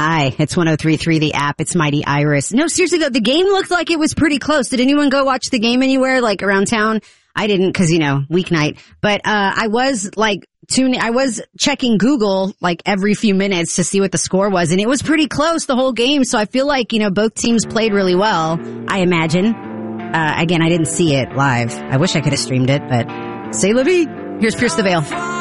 Hi, it's 103.3 The App. It's Mighty Iris. No, seriously though, the game looked like it was pretty close. Did anyone go watch the game anywhere, like around town? I didn't, cause weeknight. But, I was checking Google like every few minutes to see what the score was, and it was pretty close the whole game. So I feel like, both teams played really well, I imagine. Again, I didn't see it live. I wish I could have streamed it, but c'est la vie. Here's Pierce the Veil.